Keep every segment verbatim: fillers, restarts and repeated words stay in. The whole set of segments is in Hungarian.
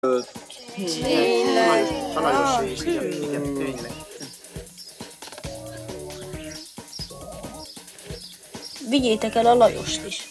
Tényleg. A Lajos is, igen, igen, tényleg. Vigyétek el a Lajost is.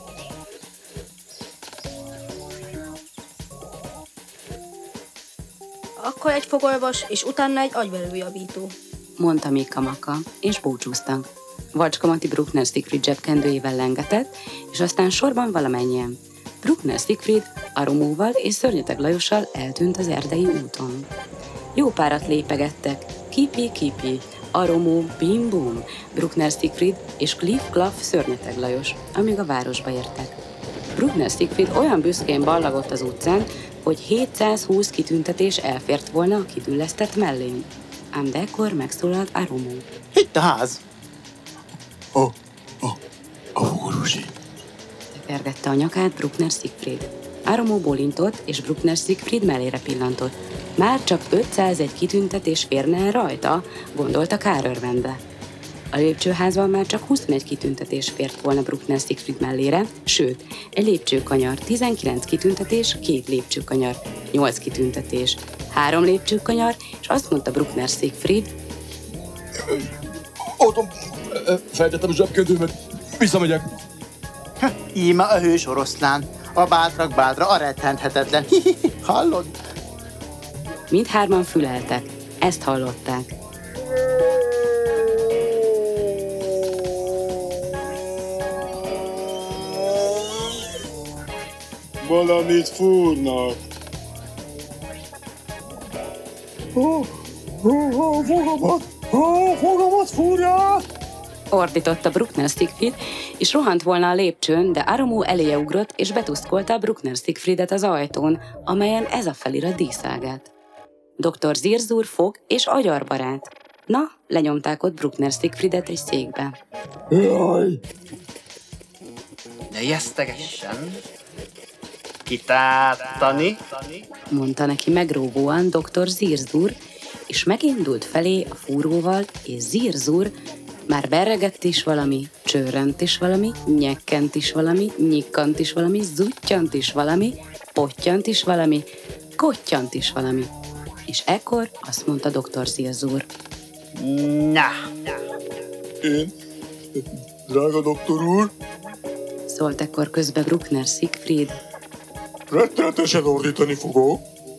Akkor egy fogorvos, és utána egy agyvelőjavító, mondta Mika Maka, és búcsúztak. Vacska Mati Bruckner Siegfried zsebkendőjével lengetett, és aztán sorban valamennyien. Bruckner Siegfried Aromóval és Szörnyeteg Lajossal eltűnt az erdei úton. Jó párat lépegettek, kipi-kipi, Aromó, bim-bum, Bruckner Siegfried és Kliff-Klaff Szörnyeteg Lajos, amíg a városba értek. Bruckner Siegfried olyan büszkén ballagott az utcán, hogy hétszázhúsz kitüntetés elfért volna a kidüllesztett mellén. Ám de ekkor megszólalt Aromó. Itt a ház! A, a, a fogorvosi. Tekergette a nyakát Bruckner Siegfried. Aromó bólintott, és Bruckner Siegfried mellére pillantott. Már csak ötszázegy kitüntetés férne el rajta, gondolta kárörvendve. A lépcsőházban már csak huszonegy kitüntetés fért volna Bruckner Siegfried mellére, sőt, egy lépcsőkanyar, tizenkilenc kitüntetés, két lépcsőkanyar, nyolc kitüntetés, három lépcsőkanyar, és azt mondta Bruckner Siegfried. Adom, feltettem a zsebkendőmet, visszamegyek. Íme a hős oroszlán, a bátrak bátra, a rettenthetetlen. Hallod? Mindhárman füleltek, ezt hallották. Valamit fúrnak. Oh, oh, oh, fogamat, oh, fogamat fúrják! Ordította Bruckner Siegfried, és rohant volna a lépcsőn, de Aromó eléje ugrott, és betuszkolta Bruckner Siegfriedet az ajtón, amelyen ez a felirat díszálgát. doktor Zirzur fog és agyarbarát. Na, lenyomták ott Bruckner Siegfriedet egy székbe. Jaj! Ne ijesztegessen. Kitártani. Mondta neki megróvóan doktor Zirzur, és megindult felé a fúróval, és Zirzur már berregett is valami, csörrent is valami, nyekkent is valami, nyikkant is valami, zuttyant is valami, pottyant is valami, kottyant is valami. És ekkor azt mondta doktor Zirzur. Na. Én, drága doktor úr, Szólt ekkor közbe Bruckner Siegfried. rettenetesen ordítani fogok.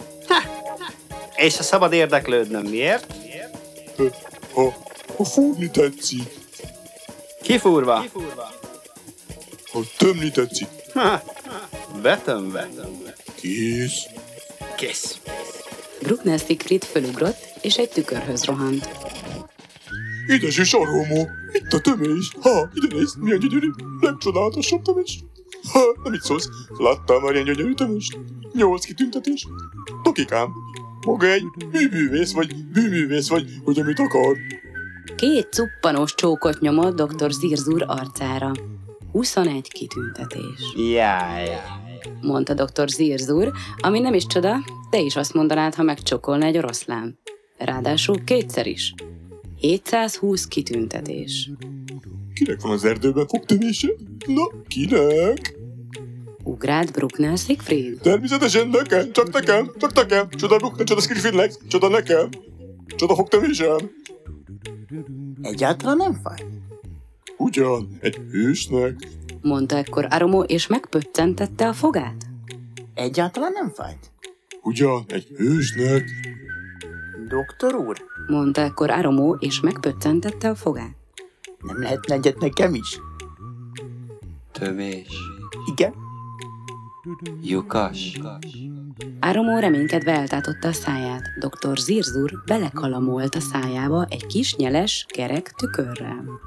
És ha szabad érdeklődnöm, miért? Ha, ha fúrni tetszik, Kifúrva. ha tömni tetszik, Ha, betömve. kész. Kész. Bruckner Siegfried fölugrott, és egy tükörhöz rohant. Édes és Aromó, itt a tömés. Ha, ide nézd, milyen gyönyörű, legcsodálatosabb tömés. Ha, nem mit szólsz, láttál már ilyen gyönyörű tömést? Nyolc kitüntetés. Tokikám, maga egy műművész vagy, műművész vagy, hogy amit akar. Két cuppanós csókot nyomott doktor Zirzur arcára. huszonegy kitüntetés, Jaj. mondta doktor Zirzur, ami nem is csoda, te is azt mondanád, ha megcsokolna egy oroszlán. Ráadásul kétszer is. hétszázhúsz kitüntetés. Kinek van az erdőben fogtömése? Na, kinek? Ugrált Bruckner Siegfried. Természetesen nekem, csak nekem, csak nekem. Csoda Bruckner, csoda Siegfriednek, csoda nekem. Csoda fogtömésem. Egyáltalán nem fáj. Ugyan, egy hősnek. Mondta ekkor Aromó, és megpöccentette a fogát. Egyáltalán nem fájt. Ugyan, egy hősnek. Doktor úr, Mondta ekkor Aromó, és megpöccentette a fogát. nem lehetne egyet nekem is? Tömés, Igen. lyukas, Aromó reménykedve eltátotta a száját. doktor Zirzur belekalamolt a szájába egy kis nyeles, kerek tükörrel.